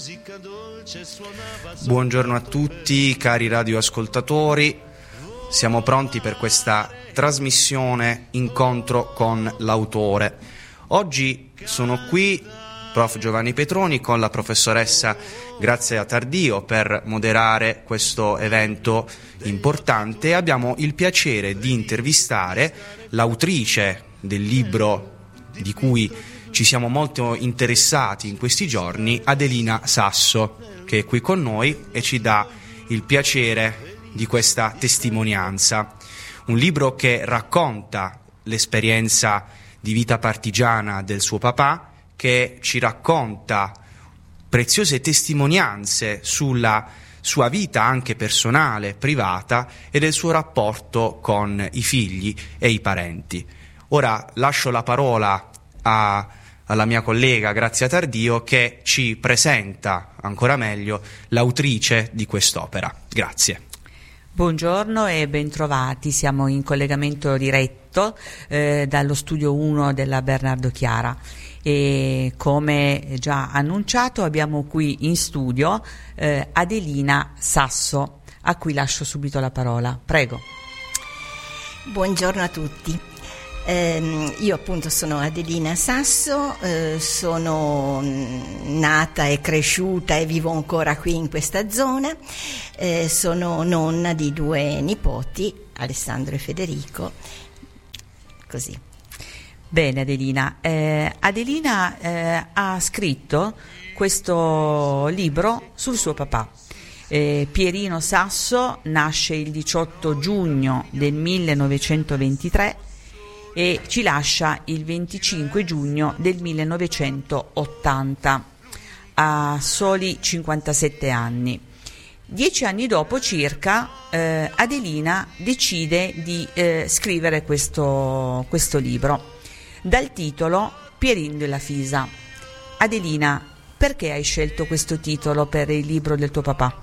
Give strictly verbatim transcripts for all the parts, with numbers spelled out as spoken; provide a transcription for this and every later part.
Buongiorno a tutti cari radioascoltatori, siamo pronti per questa trasmissione Incontro con l'autore. Oggi sono qui, prof Giovanni Petroni, con la professoressa Grazia Tardio per moderare questo evento importante. Abbiamo il piacere di intervistare l'autrice del libro di cui ci siamo molto interessati in questi giorni, Adelina Sasso, che è qui con noi e ci dà il piacere di questa testimonianza. Un libro che racconta l'esperienza di vita partigiana del suo papà, che ci racconta preziose testimonianze sulla sua vita anche personale, privata, e del suo rapporto con i figli e i parenti. Ora lascio la parola a, alla mia collega Grazia Tardio, che ci presenta ancora meglio l'autrice di quest'opera. Grazie. Buongiorno e bentrovati, siamo in collegamento diretto eh, dallo studio uno della Bernardo Chiara e come già annunciato abbiamo qui in studio eh, Adelina Sasso, a cui lascio subito la parola. Prego. Buongiorno a tutti. Eh, io appunto sono Adelina Sasso, eh, sono nata e cresciuta e vivo ancora qui in questa zona, eh, sono nonna di due nipoti, Alessandro e Federico, così. Bene Adelina, eh, Adelina eh, ha scritto questo libro sul suo papà. Eh, Pierino Sasso nasce il diciotto giugno del millenovecentoventitré e ci lascia il venticinque giugno del millenovecentottanta, a soli cinquantasette anni. Dieci anni dopo circa eh, Adelina decide di eh, scrivere questo, questo libro dal titolo Pierin della Fisa. Adelina, perché hai scelto questo titolo per il libro del tuo papà?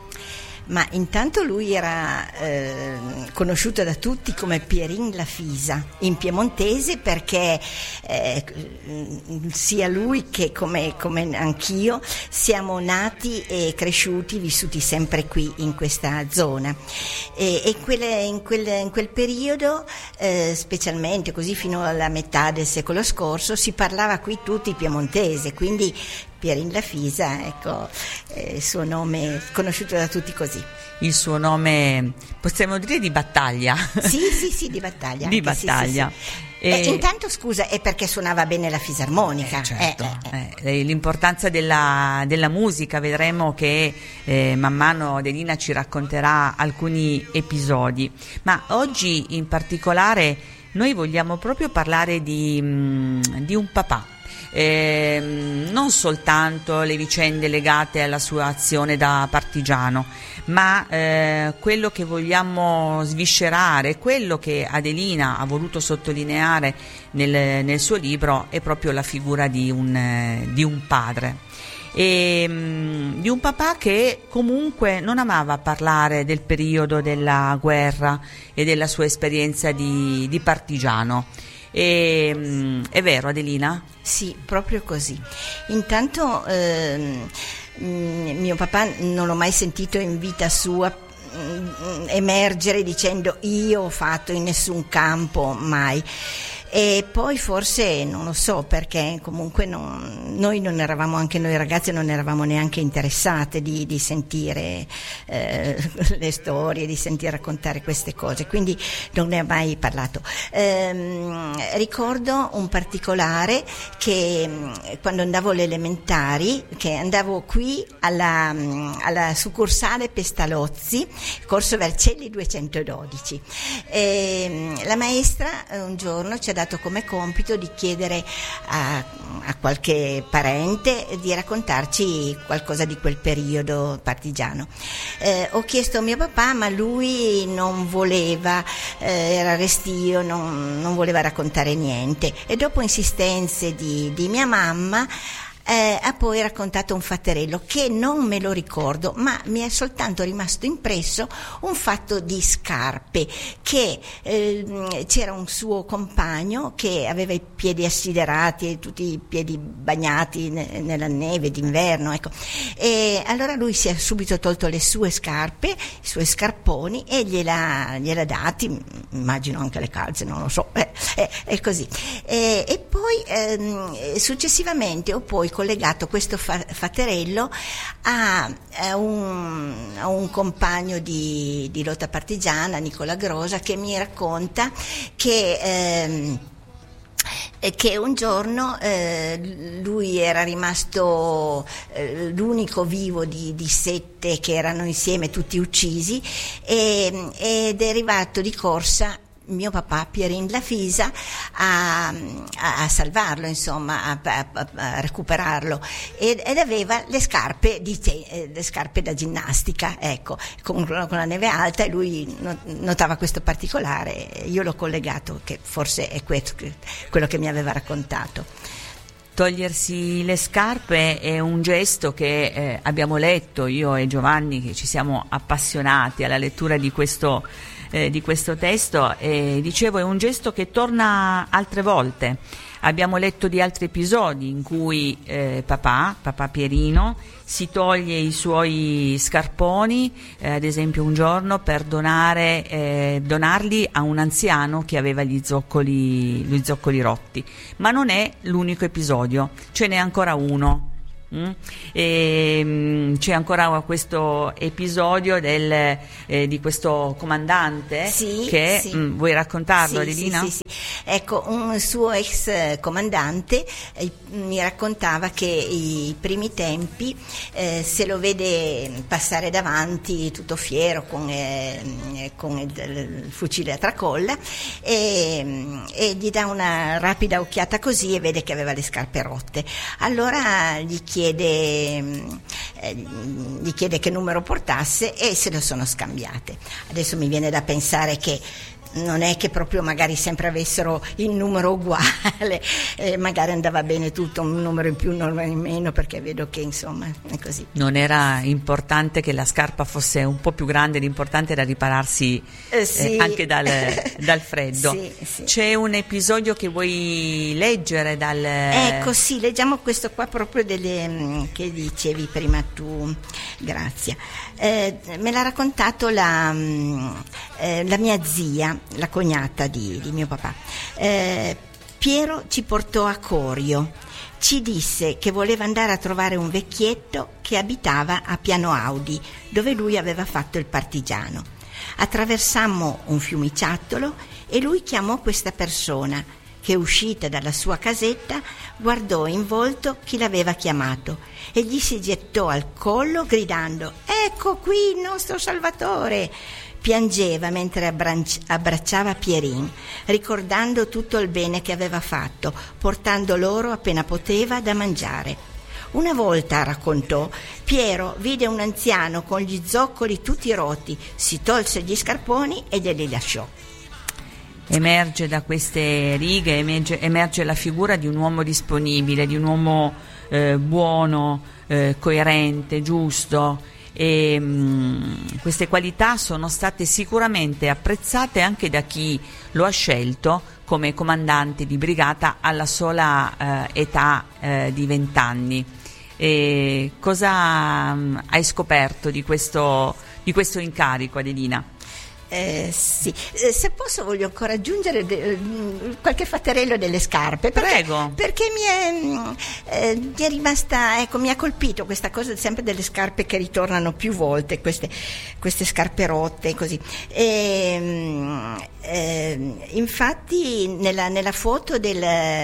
Ma intanto lui era eh, conosciuto da tutti come Pierin la Fisa, in piemontese, perché eh, sia lui che come, come anch'io siamo nati e cresciuti, vissuti sempre qui in questa zona. E, e quelle, in, quel, in quel periodo, eh, specialmente così fino alla metà del secolo scorso, si parlava qui tutti piemontese, quindi Pierin la Fisa, ecco, eh, il suo nome conosciuto da tutti così. Il suo nome, possiamo dire, di battaglia? Sì, sì, sì, di battaglia. Di battaglia. Sì, sì, sì. E... Eh, intanto, scusa, è perché suonava bene la fisarmonica. Eh, certo. Eh, eh. Eh, l'importanza della, della musica, vedremo che eh, man mano Adelina ci racconterà alcuni episodi. Ma oggi in particolare noi vogliamo proprio parlare di, mh, di un papà. Eh, non soltanto le vicende legate alla sua azione da partigiano, ma eh, quello che vogliamo sviscerare, quello che Adelina ha voluto sottolineare nel, nel suo libro, è proprio la figura di un, eh, di un padre. E, mh, di un papà che comunque non amava parlare del periodo della guerra e della sua esperienza di, di partigiano. E, mh, è vero Adelina? Sì, proprio così. Intanto ehm, mio papà non l'ho mai sentito in vita sua mh, emergere dicendo io ho fatto in nessun campo, mai. E poi forse non lo so perché comunque non, noi non eravamo, anche noi ragazze non eravamo neanche interessate di, di sentire eh, le storie, di sentire raccontare queste cose, quindi non ne ho mai parlato. Ehm, ricordo un particolare che quando andavo alle elementari, che andavo qui alla, alla succursale Pestalozzi, Corso Vercelli duecentododici, e la maestra un giorno ci ha dato come compito di chiedere a, a qualche parente di raccontarci qualcosa di quel periodo partigiano. Eh, ho chiesto a mio papà, ma lui non voleva, eh, era restio, non, non voleva raccontare niente, e dopo insistenze di, di mia mamma eh, ha poi raccontato un fatterello che non me lo ricordo, ma mi è soltanto rimasto impresso un fatto di scarpe, che eh, c'era un suo compagno che aveva i piedi assiderati e tutti i piedi bagnati ne, nella neve d'inverno, ecco. E allora lui si è subito tolto le sue scarpe, i suoi scarponi, e gliela, gliela dati, immagino anche le calze, non lo so, eh, eh, è così. E, e poi ehm, successivamente ho poi collegato questo fa- fatterello a, a, un, a un compagno di, di lotta partigiana, Nicola Grosa, che mi racconta che ehm, che un giorno eh, lui era rimasto eh, l'unico vivo di, di sette che erano insieme, tutti uccisi, e, ed è arrivato di corsa mio papà Pierin Lafisa a, a, a salvarlo, insomma, a, a, a recuperarlo, ed, ed aveva le scarpe di te, le scarpe da ginnastica, ecco, con, con la neve alta, e lui notava questo particolare. Io l'ho collegato, che forse è questo, quello che mi aveva raccontato. Togliersi le scarpe è un gesto che eh, abbiamo letto io e Giovanni, che ci siamo appassionati alla lettura di questo Eh, di questo testo, e dicevo è un gesto che torna altre volte. Abbiamo letto di altri episodi in cui eh, papà, papà Pierino, si toglie i suoi scarponi, eh, ad esempio un giorno per donare, eh, donarli a un anziano che aveva gli zoccoli, gli zoccoli rotti. Ma non è l'unico episodio, ce n'è ancora uno. Mm? E, mm, c'è ancora questo episodio del, eh, di questo comandante, sì, che sì. Mm, vuoi raccontarlo, sì, Adelina? Sì, sì, sì. Ecco, un suo ex comandante eh, mi raccontava che i primi tempi eh, se lo vede passare davanti tutto fiero con, eh, con il, il fucile a tracolla, e, e gli dà una rapida occhiata così e vede che aveva le scarpe rotte. Allora gli chiede Eh, gli chiede che numero portasse, e se lo sono scambiate. Adesso mi viene da pensare che non è che proprio magari sempre avessero il numero uguale, eh, magari andava bene tutto, un numero in più, un numero in meno, perché vedo che insomma è così. Non era importante che la scarpa fosse un po' più grande, l'importante era ripararsi eh, sì. eh, anche dal, dal freddo. Sì, sì. C'è un episodio che vuoi leggere dal... Ecco, sì, leggiamo questo qua proprio delle, che dicevi prima tu, Grazia. Eh, me l'ha raccontato la, eh, la mia zia, la cognata di, di mio papà. Eh, Piero ci portò a Corio, ci disse che voleva andare a trovare un vecchietto che abitava a Piano Audi, dove lui aveva fatto il partigiano. Attraversammo un fiumiciattolo e lui chiamò questa persona, che uscita dalla sua casetta guardò in volto chi l'aveva chiamato e gli si gettò al collo gridando: «Ecco qui il nostro Salvatore!» Piangeva mentre abbranci- abbracciava Pierin, ricordando tutto il bene che aveva fatto, portando loro appena poteva da mangiare. Una volta, raccontò, Piero vide un anziano con gli zoccoli tutti rotti, si tolse gli scarponi e glieli lasciò. Emerge da queste righe, emerge, emerge la figura di un uomo disponibile, di un uomo eh, buono, eh, coerente, giusto, e mh, queste qualità sono state sicuramente apprezzate anche da chi lo ha scelto come comandante di brigata alla sola eh, età eh, di vent'anni. E cosa mh, hai scoperto di questo, di questo incarico, Adelina? Eh, sì, eh, se posso voglio ancora aggiungere de- qualche fatterello delle scarpe, perché, prego, perché mi è, eh, mi è rimasta, ecco, mi ha colpito questa cosa sempre delle scarpe che ritornano più volte, queste, queste scarpe rotte così. E, eh, infatti nella, nella foto del,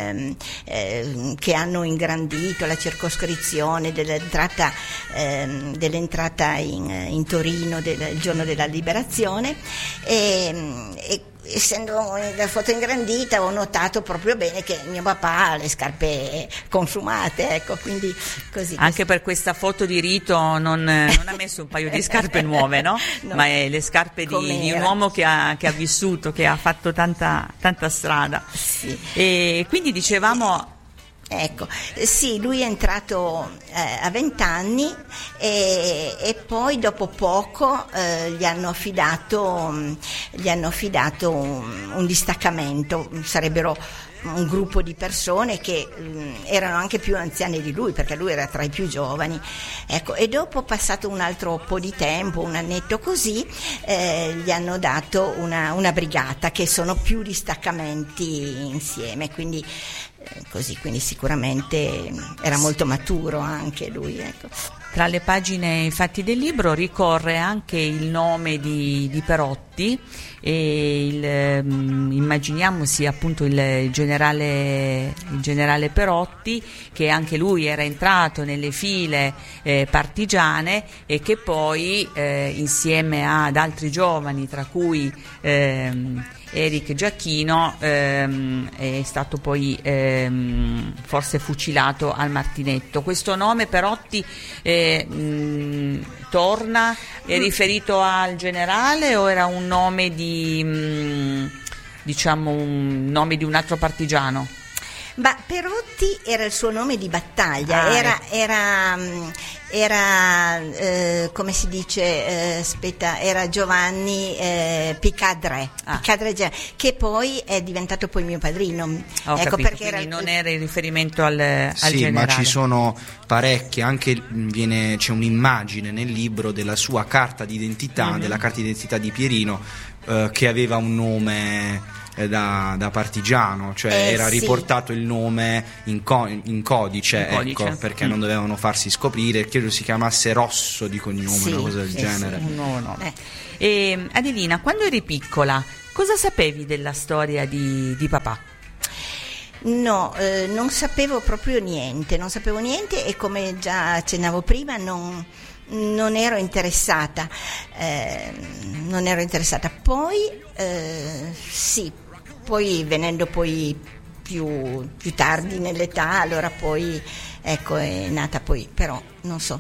eh, che hanno ingrandito la circoscrizione dell'entrata, eh, dell'entrata in, in Torino del il giorno della liberazione, E, e essendo la foto ingrandita ho notato proprio bene che mio papà ha le scarpe consumate, ecco, quindi così. Anche per questa foto di rito non, non ha messo un paio di scarpe nuove, no? no Ma è le scarpe di, di un uomo che ha, che ha vissuto, che ha fatto tanta, tanta strada. Sì. E quindi dicevamo... Ecco, sì, lui è entrato eh, a vent'anni e, e poi dopo poco eh, gli hanno affidato, gli hanno affidato un, un distaccamento, sarebbero un gruppo di persone che mh, erano anche più anziane di lui, perché lui era tra i più giovani, ecco, e dopo passato un altro po' di tempo, un annetto così, eh, gli hanno dato una, una brigata, che sono più distaccamenti insieme, quindi eh, così, quindi sicuramente era molto maturo anche lui, ecco. Tra le pagine infatti del libro ricorre anche il nome di, di Perotti, e il, um, immaginiamo sia appunto il generale, il generale Perotti, che anche lui era entrato nelle file eh, partigiane e che poi eh, insieme ad altri giovani, tra cui ehm, Eric Giacchino, ehm, è stato poi ehm, forse fucilato al Martinetto. Questo nome Perotti eh, mh, torna, è riferito al generale o era un nome di mh, diciamo un nome di un altro partigiano? Ma Perotti era il suo nome di battaglia, ah, era, ecco. era, era eh, come si dice, eh, aspetta, era Giovanni eh, Picadre, ah. Picadre, che poi è diventato poi mio padrino. Ho ecco, capito, perché quindi era, non era il riferimento al, al sì, generale. Ma ci sono parecchie, anche viene, c'è un'immagine nel libro della sua carta d'identità, mm-hmm. della carta d'identità di Pierino, eh, che aveva un nome Da, da partigiano, cioè eh, era sì. riportato il nome in, co- in codice, in codice. Ecco, perché mm. non dovevano farsi scoprire, credo si chiamasse Rosso di cognome, sì, una cosa del sì, genere. sì. No, no. Eh. E, Adelina, quando eri piccola, cosa sapevi della storia di, di papà? No, eh, non sapevo proprio niente, non sapevo niente e come già accennavo prima non, non ero interessata, eh, non ero interessata. Poi eh, sì, poi venendo poi più, più tardi nell'età, allora poi ecco è nata poi, però non so.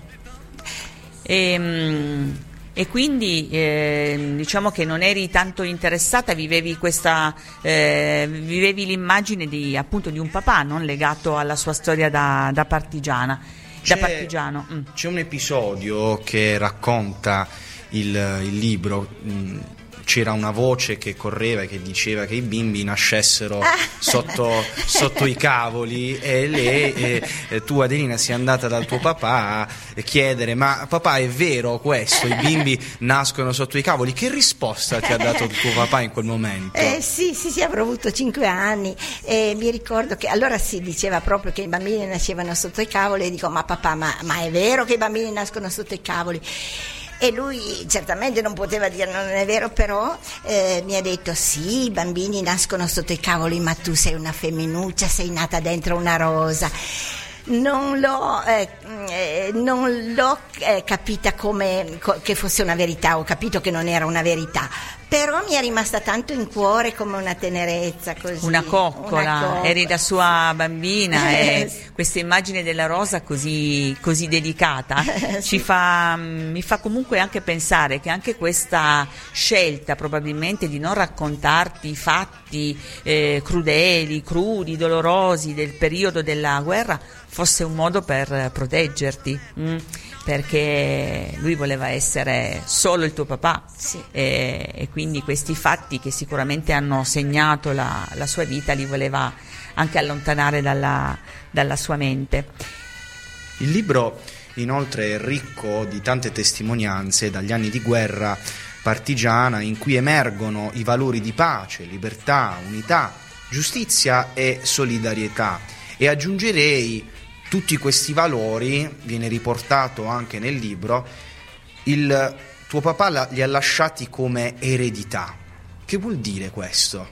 E, e quindi eh, diciamo che non eri tanto interessata, vivevi questa eh, vivevi l'immagine di appunto di un papà, non legato alla sua storia da, da partigiana, c'è, da partigiano. Mm. C'è un episodio che racconta il, il libro. Mh, c'era una voce che correva e che diceva che i bimbi nascessero sotto, sotto i cavoli e lei, e, e tu Adelina sei andata dal tuo papà a chiedere: ma papà, è vero questo, i bimbi nascono sotto i cavoli? Che risposta ti ha dato tuo papà in quel momento? Eh, sì, sì, sì, avrò avuto cinque anni e mi ricordo che allora si diceva proprio che i bambini nascevano sotto i cavoli e dico: ma papà, ma, ma è vero che i bambini nascono sotto i cavoli? E lui certamente non poteva dire non è vero, però eh, mi ha detto: sì, i bambini nascono sotto i cavoli, ma tu sei una femminuccia, sei nata dentro una rosa. Non l'ho, eh, eh, non l'ho eh, capita come co- che fosse una verità, ho capito che non era una verità, però mi è rimasta tanto in cuore come una tenerezza così. Una coccola, una coccola. Eri da sua bambina e questa immagine della rosa così, così delicata ci fa, mi fa comunque anche pensare che anche questa scelta probabilmente di non raccontarti i fatti eh, crudeli, crudi, dolorosi del periodo della guerra fosse un modo per proteggerti, mh? perché lui voleva essere solo il tuo papà, sì. e, e quindi questi fatti che sicuramente hanno segnato la, la sua vita li voleva anche allontanare dalla, dalla sua mente. Il libro inoltre è ricco di tante testimonianze dagli anni di guerra partigiana in cui emergono i valori di pace, libertà, unità, giustizia e solidarietà, e aggiungerei tutti questi valori, viene riportato anche nel libro, il tuo papà la, li ha lasciati come eredità. Che vuol dire questo?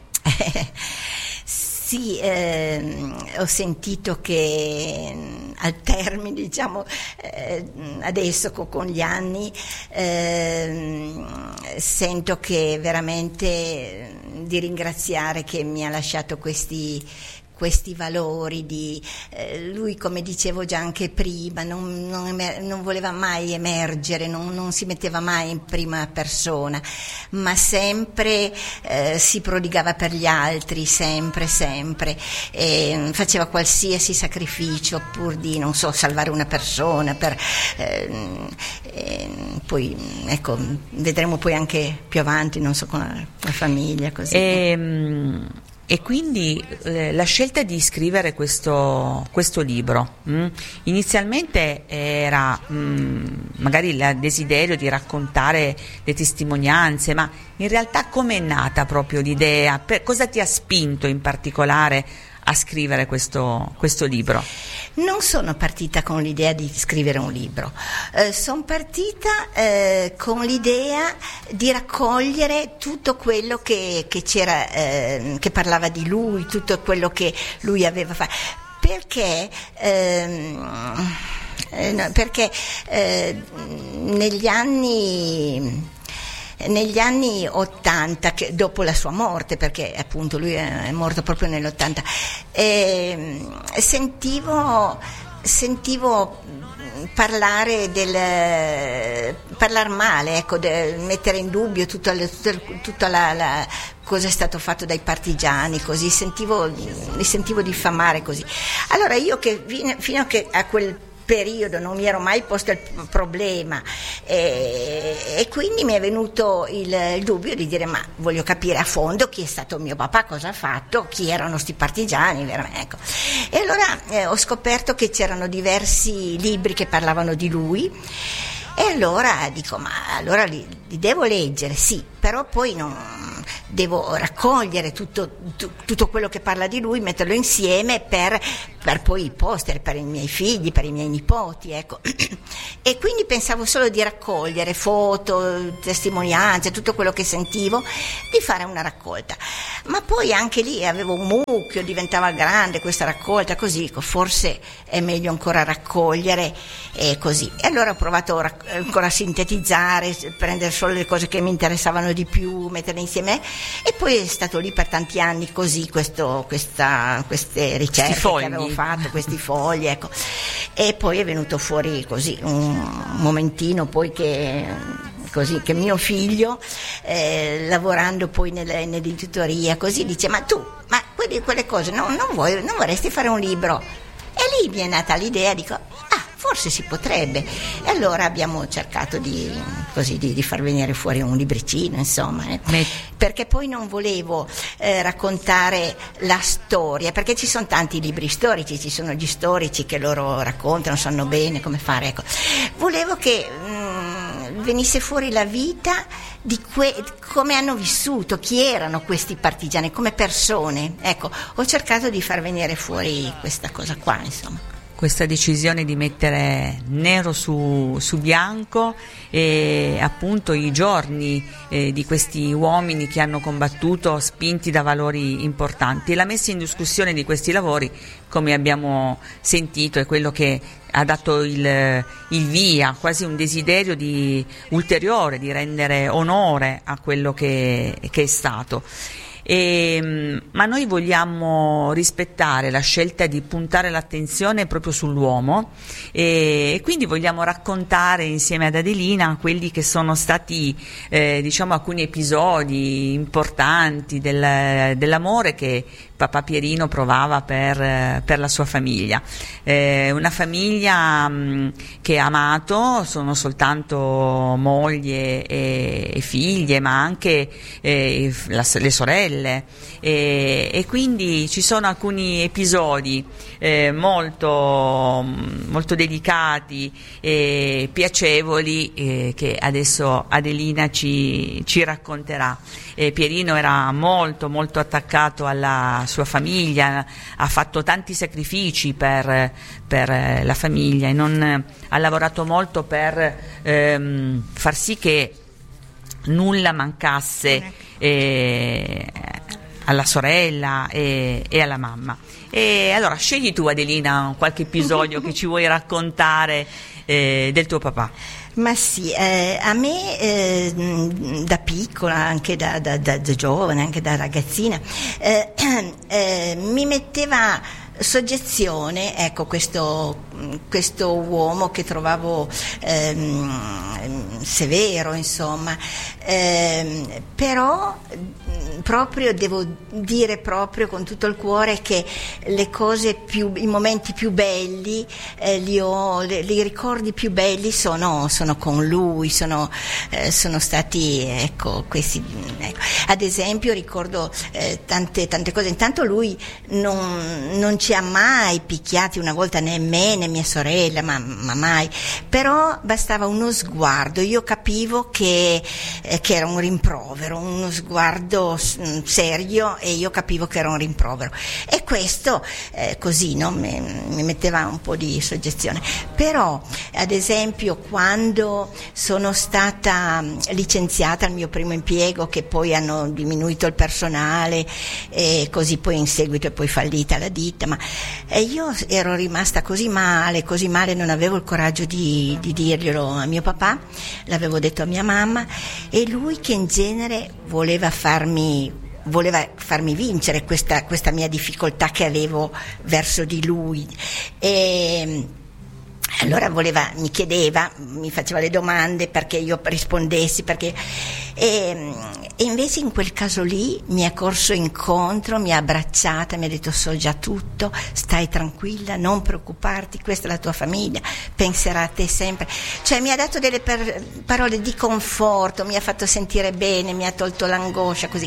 Sì, ehm, ho sentito che al termine, diciamo, eh, adesso co- con gli anni, ehm, sento che veramente di ringraziare che mi ha lasciato questi questi valori di eh, lui, come dicevo già anche prima, non, non, emer- non voleva mai emergere, non, non si metteva mai in prima persona, ma sempre eh, si prodigava per gli altri, sempre sempre, e faceva qualsiasi sacrificio pur di, non so, salvare una persona per, eh, eh, poi ecco, vedremo poi anche più avanti, non so, con la, la famiglia così. E, E quindi eh, la scelta di scrivere questo, questo libro, mh? inizialmente era mh, magari il desiderio di raccontare le testimonianze, ma in realtà com'è nata proprio l'idea? Per, cosa ti ha spinto in particolare a scrivere questo, questo libro? Non sono partita con l'idea di scrivere un libro, eh, sono partita eh, con l'idea di raccogliere tutto quello che, che c'era, eh, che parlava di lui, tutto quello che lui aveva fatto, perché ehm, eh, no, perché eh, negli anni negli anni ottanta, che dopo la sua morte, perché appunto lui è morto proprio nell'ottanta, eh, sentivo sentivo parlare del parlare male, ecco, de, mettere in dubbio tutta, tutta, tutta la, la cosa è stato fatto dai partigiani, così sentivo li sentivo diffamare così. Allora io, che fino a che a quel periodo non mi ero mai posto il problema, e, e quindi mi è venuto il, il dubbio di dire: ma voglio capire a fondo chi è stato mio papà, cosa ha fatto, chi erano sti partigiani veramente, ecco. E allora eh, ho scoperto che c'erano diversi libri che parlavano di lui, e allora dico: ma allora li, li devo leggere, sì, però poi non devo raccogliere tutto, tu, tutto quello che parla di lui, metterlo insieme per, per poi i poster per i miei figli, per i miei nipoti, ecco. E quindi pensavo solo di raccogliere foto, testimonianze, tutto quello che sentivo, di fare una raccolta. Ma poi anche lì avevo un mucchio, diventava grande questa raccolta, così dico: forse è meglio ancora raccogliere, e così. E allora ho provato ancora a sintetizzare, prendere solo le cose che mi interessavano di più, metterle insieme, e poi è stato lì per tanti anni così, questo, questa, queste ricerche che avevo fatto, questi fogli, ecco. E poi è venuto fuori così un momentino, poi che così che mio figlio eh, lavorando poi nel, nell'editoria così dice: ma tu, ma quelle, quelle cose no, non vuoi, non vorresti fare un libro? E lì mi è nata l'idea, dico: ah, forse si potrebbe. E allora abbiamo cercato di, così, di, di far venire fuori un libricino, insomma, eh. Perché poi non volevo eh, raccontare la storia, perché ci sono tanti libri storici, ci sono gli storici che loro raccontano, sanno bene come fare, ecco. Volevo che mh, venisse fuori la vita di que- come hanno vissuto, chi erano questi partigiani come persone, ecco. Ho cercato di far venire fuori questa cosa qua, insomma. Questa decisione di mettere nero su, su bianco e appunto i giorni eh, di questi uomini che hanno combattuto spinti da valori importanti, e la messa in discussione di questi lavori, come abbiamo sentito, è quello che ha dato il, il via, quasi un desiderio di, ulteriore di rendere onore a quello che, che è stato. E, ma noi vogliamo rispettare la scelta di puntare l'attenzione proprio sull'uomo, e, e quindi vogliamo raccontare insieme ad Adelina quelli che sono stati eh, diciamo alcuni episodi importanti del, dell'amore che papà Pierino provava per, per la sua famiglia, eh, una famiglia mh, che ha amato, sono soltanto moglie e, e figlie, ma anche eh, la, le sorelle, e, e quindi ci sono alcuni episodi eh, molto, molto delicati e piacevoli eh, che adesso Adelina ci, ci racconterà. Eh, Pierino era molto molto attaccato alla sua famiglia, ha fatto tanti sacrifici per, per la famiglia, e non, ha lavorato molto per ehm, far sì che nulla mancasse eh, alla sorella e, e alla mamma. E allora scegli tu, Adelina, qualche episodio che ci vuoi raccontare eh, del tuo papà? Ma sì, eh, a me eh, da piccola, anche da, da, da, da giovane, anche da ragazzina, eh, eh, mi metteva soggezione, ecco, questo, questo uomo che trovavo ehm, severo, insomma, ehm, però proprio devo dire proprio con tutto il cuore che le cose più, i momenti più belli, eh, li ho, le, i ricordi più belli sono, sono con lui, sono, eh, sono stati, ecco, questi, ecco. Ad esempio ricordo eh, tante, tante cose. Intanto lui non, non ci ha mai picchiati una volta, né me né mia sorella, ma, ma mai, però bastava uno sguardo, io capivo che, eh, che era un rimprovero, uno sguardo serio, e io capivo che era un rimprovero, e questo eh, così, no, mi, mi metteva un po' di soggezione. Però ad esempio quando sono stata licenziata al mio primo impiego, che poi hanno diminuito il personale e così poi in seguito è poi fallita la ditta, ma eh, io ero rimasta così male, così male, non avevo il coraggio di, di dirglielo a mio papà, l'avevo detto a mia mamma, e lui, che in genere voleva farmi voleva farmi vincere questa, questa mia difficoltà che avevo verso di lui, e allora voleva, mi chiedeva, mi faceva le domande perché io rispondessi, perché e, e invece in quel caso lì mi è corso incontro, mi ha abbracciata, mi ha detto: so già tutto, stai tranquilla, non preoccuparti, questa è la tua famiglia, penserà a te sempre. Cioè mi ha dato delle per, parole di conforto, mi ha fatto sentire bene, mi ha tolto l'angoscia, così,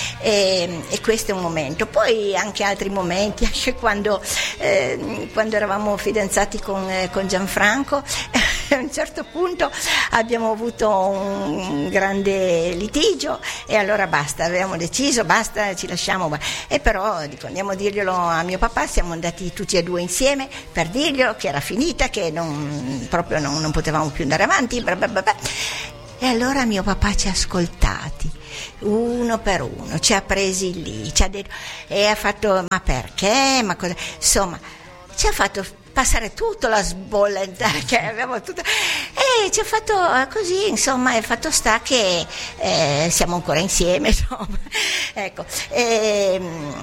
e, e questo è un momento. Poi anche altri momenti, anche quando, eh, quando eravamo fidanzati con, eh, con Gianfranco, a un certo punto abbiamo avuto un grande litigio, e allora basta, avevamo deciso, basta, ci lasciamo, e però dico, andiamo a dirglielo a mio papà, siamo andati tutti e due insieme per dirglielo che era finita, che non, proprio non, non potevamo più andare avanti, bla bla bla bla. E allora mio papà ci ha ascoltati uno per uno, ci ha presi lì, ci ha detto, e ha fatto: ma perché, ma cosa, insomma ci ha fatto passare tutto la sbolla che avevamo tutto, e ci ha fatto così, insomma, è fatto sta che eh, siamo ancora insieme, insomma, ecco, e,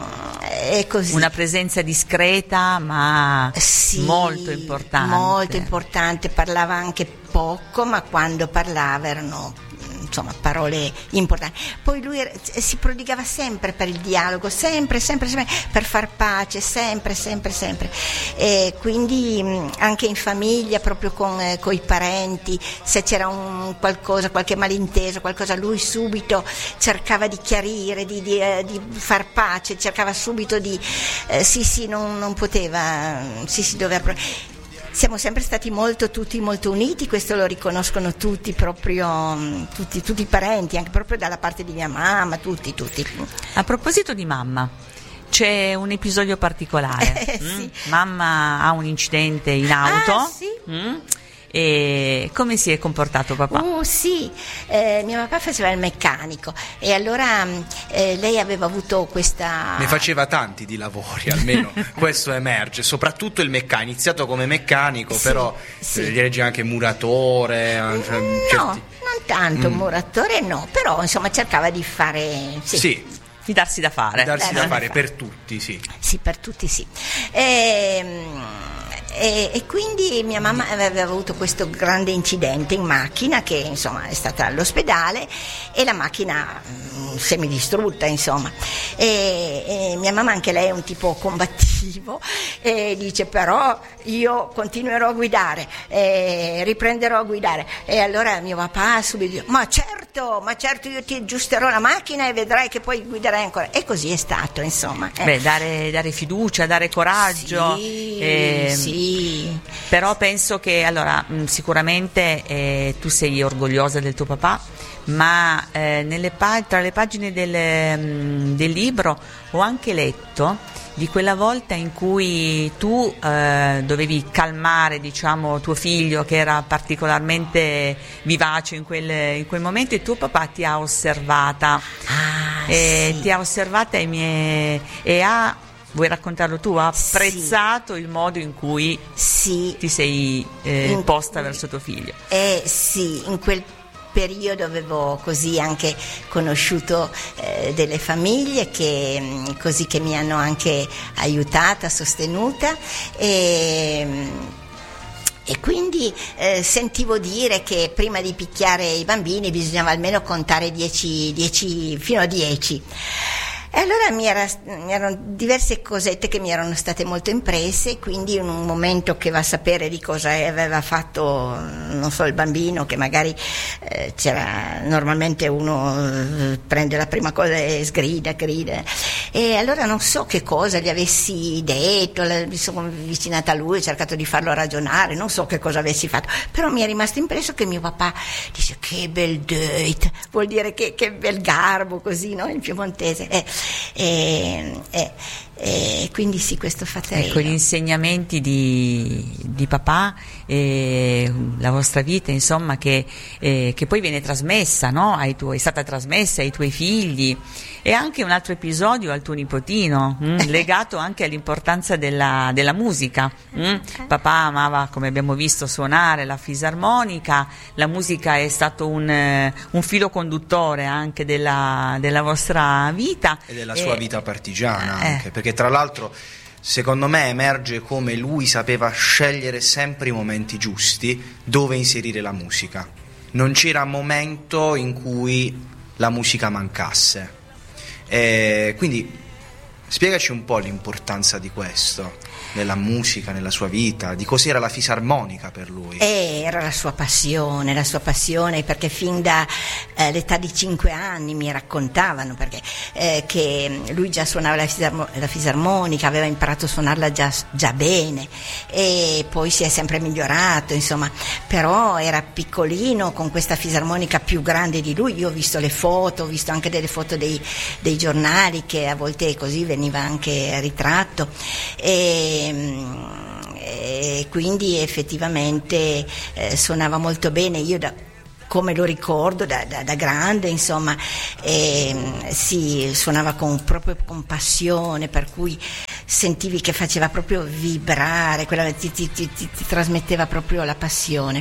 e così. Una presenza discreta ma sì, molto importante. Molto importante, parlava anche poco, ma quando parlava erano, insomma, parole importanti. Poi lui si prodigava sempre per il dialogo, sempre, sempre, sempre per far pace, sempre, sempre, sempre. E quindi anche in famiglia, proprio con, eh, con i parenti, se c'era un qualcosa, qualche malinteso, qualcosa, lui subito cercava di chiarire, di, di, eh, di far pace, cercava subito di, eh, sì, sì, non, non poteva, sì, sì, doveva. Siamo sempre stati molto, tutti molto uniti, questo lo riconoscono tutti, proprio tutti, tutti i parenti, anche proprio dalla parte di mia mamma, tutti, tutti. A proposito di mamma, c'è un episodio particolare. Eh, sì. mm? Mamma ha un incidente in auto. Ah, sì. mm? E come si è comportato papà? Uh, sì, eh, mio papà faceva il meccanico, e allora eh, lei aveva avuto questa... Ne faceva tanti di lavori, almeno questo emerge, soprattutto il meccanico, ha iniziato come meccanico, sì, però sì. Gli legge anche muratore. No, certi... non tanto mm. muratore no, però insomma cercava di fare... Sì. sì. Di darsi da fare. Di darsi Beh, da fare, fare per tutti, sì. Sì, per tutti sì. E, e, e quindi mia mamma aveva avuto questo grande incidente in macchina, che insomma è stata all'ospedale, e la macchina mh, semidistrutta, insomma. E, e mia mamma, anche lei è un tipo combattivo, e dice: però io continuerò a guidare, e riprenderò a guidare. E allora mio papà subito dice: ma certo, ma certo, io ti aggiusterò la macchina e vedrai che poi guiderai ancora. E così è stato, insomma. Eh. Beh, dare, dare fiducia, dare coraggio. Sì, eh, sì. Però penso che, allora, sicuramente eh, tu sei orgogliosa del tuo papà, ma eh, nelle pa- tra le pagine del, del libro ho anche letto di quella volta in cui tu eh, dovevi calmare, diciamo, tuo figlio, che era particolarmente vivace in quel, in quel momento, e tuo papà ti ha osservata. Ah, e sì. ti ha osservata e, mi è, e ha Vuoi raccontarlo tu? Ha apprezzato sì. il modo in cui sì. ti sei eh, in, posta verso tuo figlio. Eh sì, in quel periodo avevo così anche conosciuto eh, delle famiglie che così che mi hanno anche aiutata, sostenuta e, e quindi eh, sentivo dire che prima di picchiare i bambini bisognava almeno contare dieci, dieci fino a dieci. E allora mi, era, mi erano diverse cosette che mi erano state molto impresse, quindi in un momento che va a sapere di cosa aveva fatto, non so, il bambino, che magari eh, c'era, normalmente uno eh, prende la prima cosa e sgrida, grida, e allora non so che cosa gli avessi detto, mi sono avvicinata a lui, ho cercato di farlo ragionare, non so che cosa avessi fatto, però mi è rimasto impresso che mio papà dice che bel deit, vuol dire che, che bel garbo, così, no, in piemontese. Eh, E, e, e quindi sì, questo fatterello. Ecco, gli insegnamenti di, di papà, eh, la vostra vita, insomma, che, eh, che poi viene trasmessa, no? Ai tuoi, è stata trasmessa ai tuoi figli, e anche un altro episodio al tuo nipotino, mh, legato anche all'importanza della, della musica. Mh? Papà amava, come abbiamo visto, suonare la fisarmonica, la musica è stato un, un filo conduttore anche della, della vostra vita. E della sua e, vita partigiana eh. anche, perché tra l'altro secondo me emerge come lui sapeva scegliere sempre i momenti giusti dove inserire la musica. Non c'era momento in cui la musica mancasse. E quindi spiegaci un po' l'importanza di questo nella musica, nella sua vita, di cos'era la fisarmonica per lui. Eh, era la sua passione, la sua passione, perché fin da eh, l'età di cinque anni mi raccontavano perché, eh, che lui già suonava la, fisarmo- la fisarmonica, aveva imparato a suonarla già, già bene, e poi si è sempre migliorato, insomma, però era piccolino con questa fisarmonica più grande di lui. Io ho visto le foto, ho visto anche delle foto dei, dei giornali, che a volte così veniva anche ritratto, e e quindi effettivamente eh, suonava molto bene. Io da, come lo ricordo da, da, da grande, insomma, eh, si suonava con, proprio con passione, per cui sentivi che faceva proprio vibrare, quella, ti, ti, ti, ti, ti trasmetteva proprio la passione.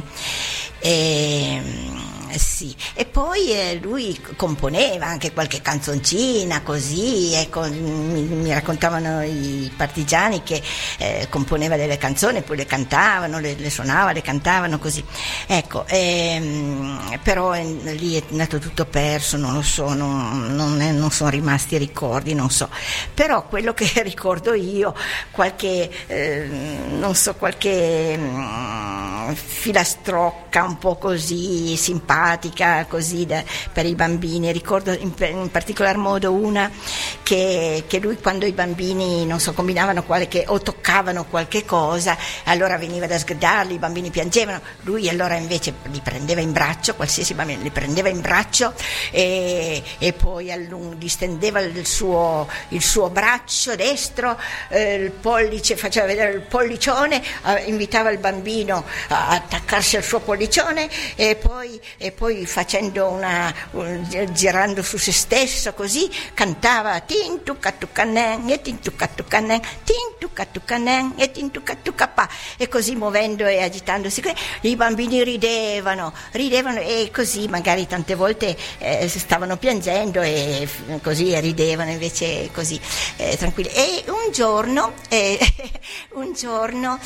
E, sì. E poi eh, lui componeva anche qualche canzoncina così, ecco, mi, mi raccontavano i partigiani che eh, componeva delle canzoni, poi le cantavano, le, le suonava, le cantavano così, ecco, ehm, però eh, lì è andato tutto perso, non lo so, non, non, è, non sono rimasti ricordi, non so, però quello che ricordo io, qualche eh, non so, qualche mh, filastrocca un po' così simpatica così da, per i bambini. Ricordo in, in particolar modo una che, che lui, quando i bambini non so combinavano qualche o toccavano qualche cosa, allora veniva da sgridarli, i bambini piangevano, lui allora invece li prendeva in braccio, qualsiasi bambino li prendeva in braccio e, e poi allung- distendeva il suo, il suo braccio destro, eh, il pollice, faceva vedere il pollicione, eh, invitava il bambino a attaccarsi al suo pollicione e poi, e poi facendo una un, girando su se stesso così cantava tin tucca tuccanen e tin tucca tuccanen, tin tucca tuccanen e tin tucca tuccapà, e così muovendo e agitandosi i bambini ridevano ridevano e così magari tante volte eh, stavano piangendo e così ridevano invece così eh, tranquilli. E un giorno eh, un giorno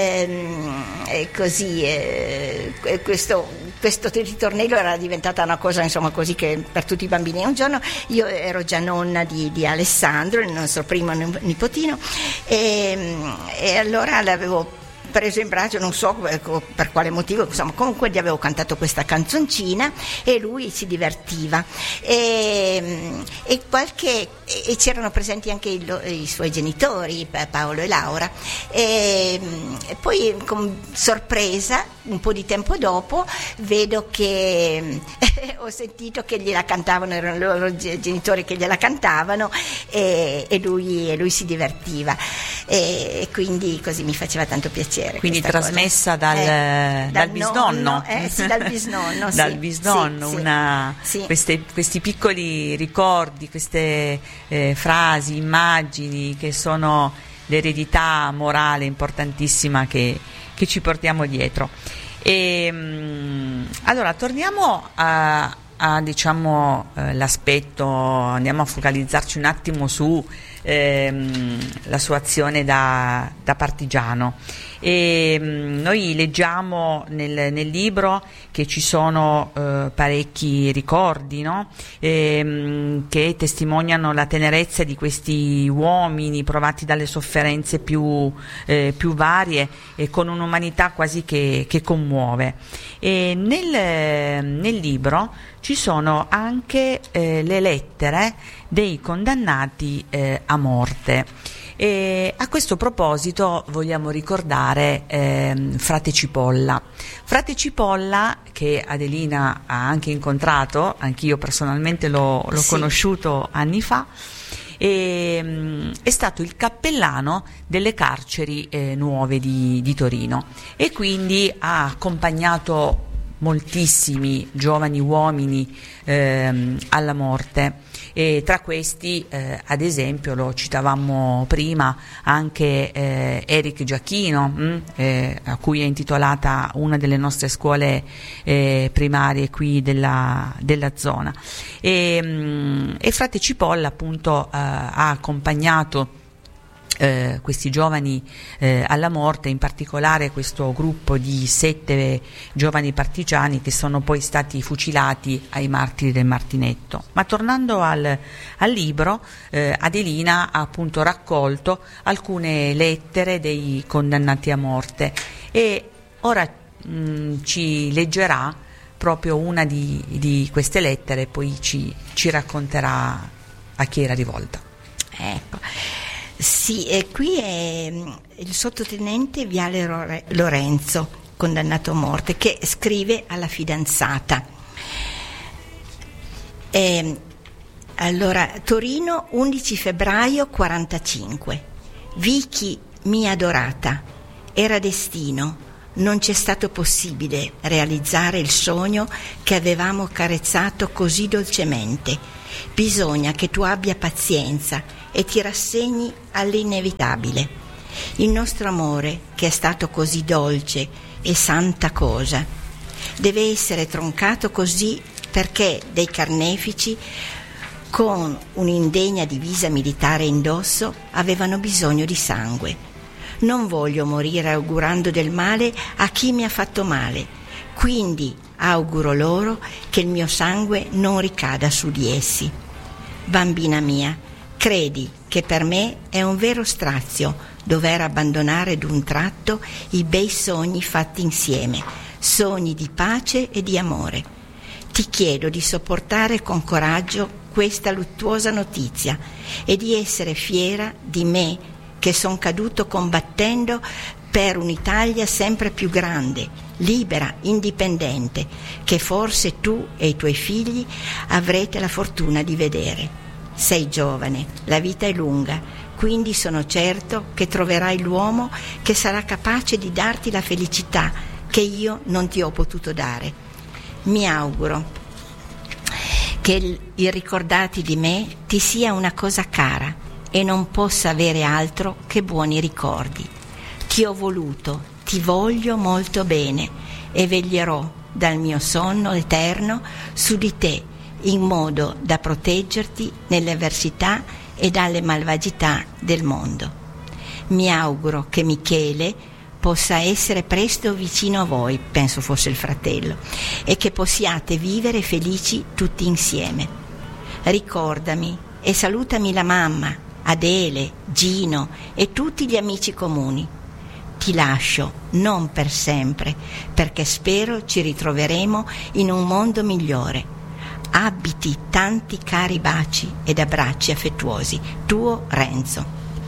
eh, così eh, questo, questo ritornello era diventata una cosa insomma così che per tutti i bambini. Un giorno io ero già nonna di, di Alessandro, il nostro primo nipotino, e, e allora l'avevo preso in braccio, non so per quale motivo, insomma comunque gli avevo cantato questa canzoncina e lui si divertiva e, e, qualche, e c'erano presenti anche i, i suoi genitori, Paolo e Laura, e, e poi con sorpresa un po' di tempo dopo vedo che ho sentito che gliela cantavano, erano i loro genitori che gliela cantavano e, e, lui, e lui si divertiva e quindi così mi faceva tanto piacere. Quindi trasmessa dal, eh, dal, dal bisnonno, nonno, eh, sì, dal bisnonno, dal sì, bisnonno, sì, una, sì. Queste, questi piccoli ricordi, queste eh, frasi, immagini che sono l'eredità morale importantissima che, che ci portiamo dietro. E, mh, allora torniamo a, a diciamo eh, l'aspetto, andiamo a focalizzarci un attimo su ehm, la sua azione da, da partigiano. E, mh, noi leggiamo nel, nel libro che ci sono eh, parecchi ricordi, no? e, mh, che testimoniano la tenerezza di questi uomini provati dalle sofferenze più, eh, più varie e con un'umanità quasi che, che commuove. E nel, nel libro ci sono anche eh, le lettere dei condannati eh, a morte. E a questo proposito vogliamo ricordare eh, frate Cipolla. Frate Cipolla, che Adelina ha anche incontrato, anch'io personalmente l'ho, l'ho sì. conosciuto anni fa, e, è stato il cappellano delle carceri eh, nuove di, di Torino e quindi ha accompagnato moltissimi giovani uomini ehm, alla morte, e tra questi eh, ad esempio, lo citavamo prima, anche eh, Eric Giacchino, mh, eh, a cui è intitolata una delle nostre scuole eh, primarie qui della, della zona, e, mh, e frate Cipolla appunto eh, ha accompagnato Eh, questi giovani eh, alla morte, in particolare questo gruppo di sette giovani partigiani che sono poi stati fucilati ai martiri del Martinetto. Ma tornando al, al libro, eh, Adelina ha appunto raccolto alcune lettere dei condannati a morte e ora mh, ci leggerà proprio una di, di queste lettere e poi ci, ci racconterà a chi era rivolta. Ecco. Sì, e qui è il sottotenente Viale Lorenzo, condannato a morte, che scrive alla fidanzata. E, allora, Torino, undici febbraio quarantacinque. Vicky, mia adorata, era destino, non c'è stato possibile realizzare il sogno che avevamo carezzato così dolcemente. Bisogna che tu abbia pazienza e ti rassegni all'inevitabile. Il nostro amore, che è stato così dolce e santa cosa, deve essere troncato così perché dei carnefici con un'indegna divisa militare indosso avevano bisogno di sangue. Non voglio morire augurando del male a chi mi ha fatto male, quindi auguro loro che il mio sangue non ricada su di essi. Bambina mia, credi che per me è un vero strazio dover abbandonare d'un tratto i bei sogni fatti insieme, sogni di pace e di amore. Ti chiedo di sopportare con coraggio questa luttuosa notizia e di essere fiera di me che son caduto combattendo per un'Italia sempre più grande, libera, indipendente, che forse tu e i tuoi figli avrete la fortuna di vedere. Sei giovane, la vita è lunga, quindi sono certo che troverai l'uomo che sarà capace di darti la felicità che io non ti ho potuto dare. Mi auguro che il, il ricordarti di me ti sia una cosa cara e non possa avere altro che buoni ricordi. Ti ho voluto, ti voglio molto bene e veglierò dal mio sonno eterno su di te in modo da proteggerti nelle avversità e dalle malvagità del mondo. Mi auguro che Michele possa essere presto vicino a voi, penso fosse il fratello, e che possiate vivere felici tutti insieme. Ricordami e salutami la mamma, Adele, Gino e tutti gli amici comuni. Ti lascio, non per sempre, perché spero ci ritroveremo in un mondo migliore. Abiti tanti cari baci ed abbracci affettuosi. Tuo Renzo.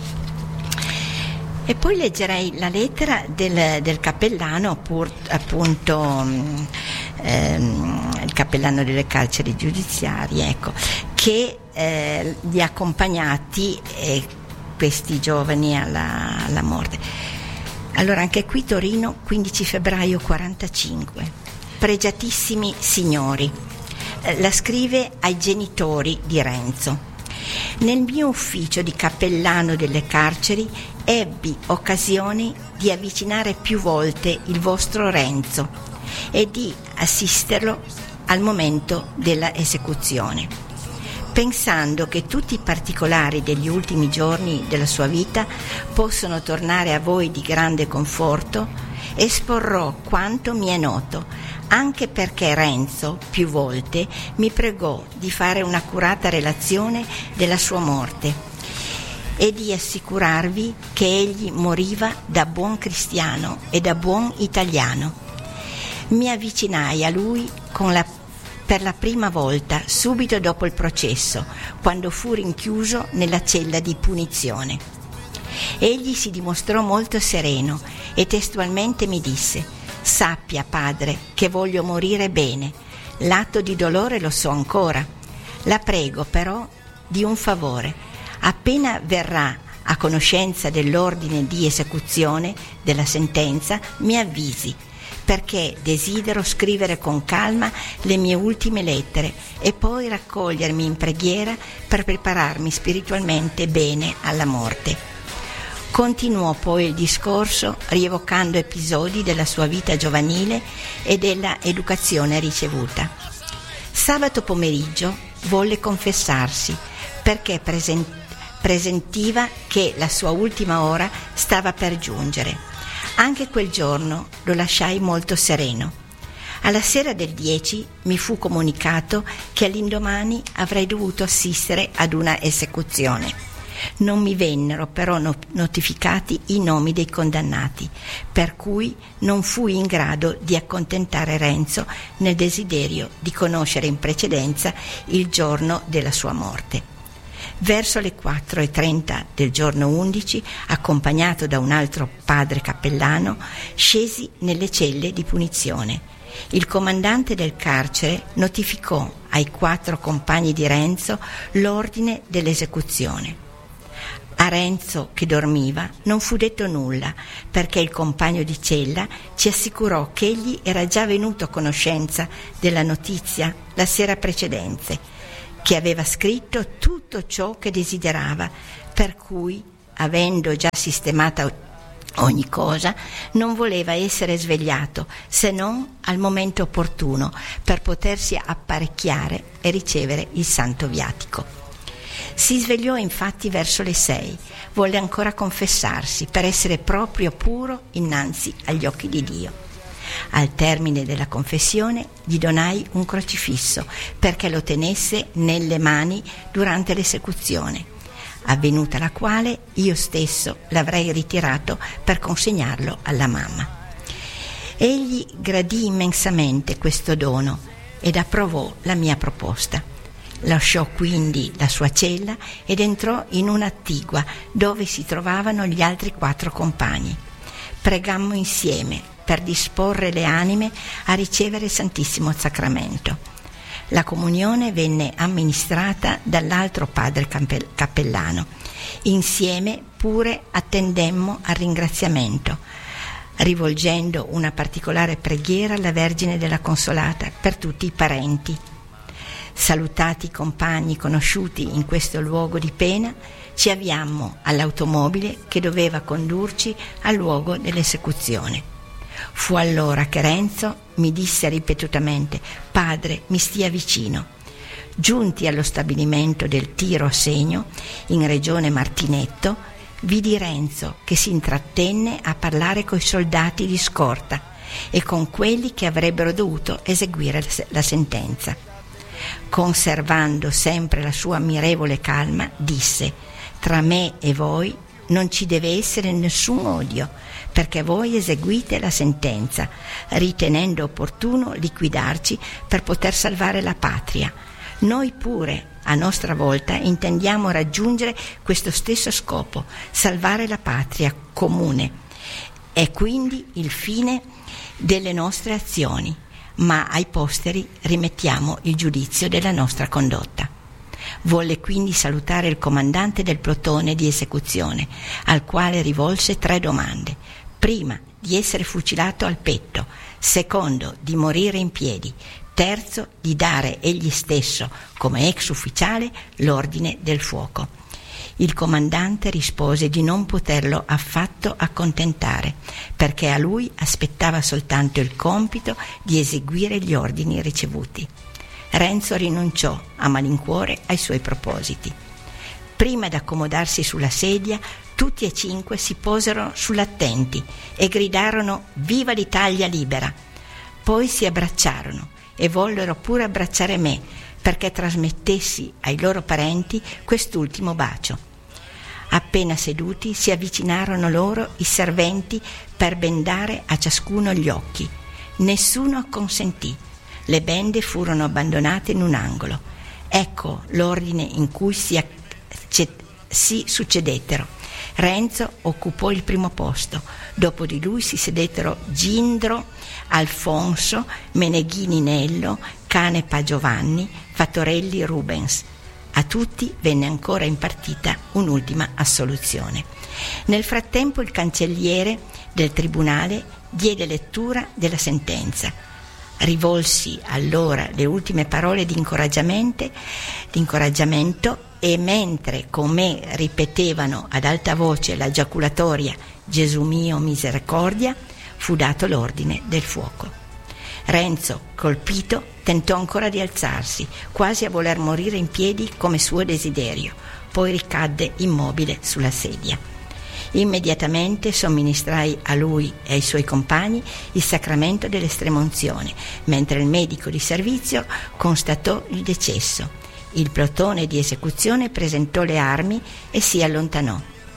E poi leggerei la lettera del, del cappellano, pur, appunto ehm, il cappellano delle carceri giudiziarie, ecco, che eh, li ha accompagnati eh, questi giovani alla, alla morte. Allora, anche qui Torino, quindici febbraio quarantacinque. Pregiatissimi signori, la scrive ai genitori di Renzo. Nel mio ufficio di cappellano delle carceri ebbi occasione di avvicinare più volte il vostro Renzo e di assisterlo al momento della esecuzione. Pensando che tutti i particolari degli ultimi giorni della sua vita possono tornare a voi di grande conforto, esporrò quanto mi è noto, anche perché Renzo più volte mi pregò di fare un'accurata relazione della sua morte e di assicurarvi che egli moriva da buon cristiano e da buon italiano. Mi avvicinai a lui con la, per la prima volta subito dopo il processo, quando fu rinchiuso nella cella di punizione. Egli si dimostrò molto sereno e testualmente mi disse: «Sappia, padre, che voglio morire bene. L'atto di dolore lo so ancora. La prego però di un favore. Appena verrà a conoscenza dell'ordine di esecuzione della sentenza, mi avvisi, perché desidero scrivere con calma le mie ultime lettere e poi raccogliermi in preghiera per prepararmi spiritualmente bene alla morte». Continuò poi il discorso rievocando episodi della sua vita giovanile e della educazione ricevuta. Sabato pomeriggio volle confessarsi perché present- presentiva che la sua ultima ora stava per giungere. Anche quel giorno lo lasciai molto sereno. Alla sera del dieci mi fu comunicato che all'indomani avrei dovuto assistere ad una esecuzione. Non mi vennero però notificati i nomi dei condannati, per cui non fui in grado di accontentare Renzo nel desiderio di conoscere in precedenza il giorno della sua morte. Verso le quattro e trenta del giorno undici, accompagnato da un altro padre cappellano, scesi nelle celle di punizione. Il comandante del carcere notificò ai quattro compagni di Renzo l'ordine dell'esecuzione. A Renzo, che dormiva, non fu detto nulla, perché il compagno di cella ci assicurò che egli era già venuto a conoscenza della notizia la sera precedente, che aveva scritto tutto ciò che desiderava, per cui, avendo già sistemata ogni cosa, non voleva essere svegliato se non al momento opportuno per potersi apparecchiare e ricevere il santo viatico. Si svegliò infatti verso le sei, volle ancora confessarsi per essere proprio puro innanzi agli occhi di Dio. Al termine della confessione gli donai un crocifisso perché lo tenesse nelle mani durante l'esecuzione, avvenuta la quale io stesso l'avrei ritirato per consegnarlo alla mamma. Egli gradì immensamente questo dono ed approvò la mia proposta. Lasciò quindi la sua cella ed entrò in un'attigua dove si trovavano gli altri quattro compagni. Pregammo insieme per disporre le anime a ricevere il Santissimo Sacramento. La comunione venne amministrata dall'altro padre cappellano. Insieme pure attendemmo al ringraziamento, rivolgendo una particolare preghiera alla Vergine della Consolata per tutti i parenti. Salutati i compagni conosciuti in questo luogo di pena, ci avviammo all'automobile che doveva condurci al luogo dell'esecuzione. Fu allora che Renzo mi disse ripetutamente: «Padre, mi stia vicino». Giunti allo stabilimento del tiro a segno, in regione Martinetto, vidi Renzo che si intrattenne a parlare coi soldati di scorta e con quelli che avrebbero dovuto eseguire la sentenza. Conservando sempre la sua ammirevole calma, disse: «Tra me e voi non ci deve essere nessun odio, perché voi eseguite la sentenza, ritenendo opportuno liquidarci per poter salvare la patria. Noi pure, a nostra volta, intendiamo raggiungere questo stesso scopo, salvare la patria comune. È quindi il fine delle nostre azioni, ma ai posteri rimettiamo il giudizio della nostra condotta». Volle quindi salutare il comandante del plotone di esecuzione, al quale rivolse tre domande. Prima, di essere fucilato al petto; secondo, di morire in piedi; terzo, di dare egli stesso, come ex ufficiale, l'ordine del fuoco. Il comandante rispose di non poterlo affatto accontentare, perché a lui aspettava soltanto il compito di eseguire gli ordini ricevuti. Renzo rinunciò a malincuore ai suoi propositi. Prima d'accomodarsi sulla sedia, tutti e cinque si posero sull'attenti e gridarono «Viva l'Italia libera!». Poi si abbracciarono e vollero pure abbracciare me, perché trasmettessi ai loro parenti quest'ultimo bacio. Appena seduti si avvicinarono loro i serventi per bendare a ciascuno gli occhi. Nessuno acconsentì. Le bende furono abbandonate in un angolo. Ecco l'ordine in cui si, acce- si succedettero. Renzo occupò il primo posto, dopo di lui si sedettero Gindro, Alfonso, Meneghini Nello, Canepa Giovanni, Fattorelli Rubens. A tutti venne ancora impartita un'ultima assoluzione. Nel frattempo il cancelliere del tribunale diede lettura della sentenza. Rivolsi allora le ultime parole di incoraggiamento, di incoraggiamento e mentre con me ripetevano ad alta voce la giaculatoria «Gesù mio, misericordia», fu dato l'ordine del fuoco. Renzo, colpito, tentò ancora di alzarsi, quasi a voler morire in piedi come suo desiderio, poi ricadde immobile sulla sedia. Immediatamente somministrai a lui e ai suoi compagni il sacramento dell'estremunzione, mentre il medico di servizio constatò il decesso. Il plotone di esecuzione presentò le armi e si allontanò.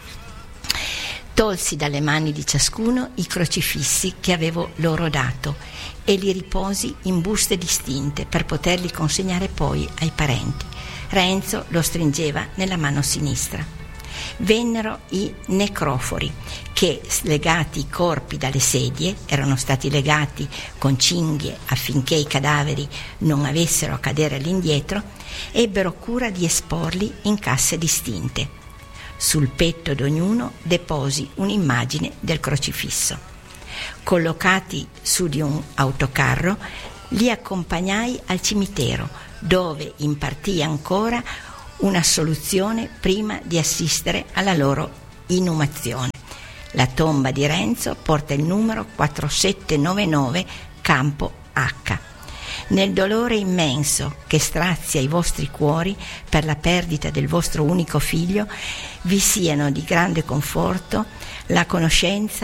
Tolsi dalle mani di ciascuno i crocifissi che avevo loro dato e li riposi in buste distinte per poterli consegnare poi ai parenti. Renzo lo stringeva nella mano sinistra. Vennero i necrofori che, slegati i corpi dalle sedie, erano stati legati con cinghie affinché i cadaveri non avessero a cadere all'indietro, ebbero cura di esporli in casse distinte. Sul petto d'ognuno deposi un'immagine del crocifisso. Collocati su di un autocarro, li accompagnai al cimitero, dove impartii ancora un'assoluzione prima di assistere alla loro inumazione. La tomba di Renzo porta il numero quarantasette novantanove Campo H. Nel dolore immenso che strazia i vostri cuori per la perdita del vostro unico figlio, vi siano di grande conforto la conoscenza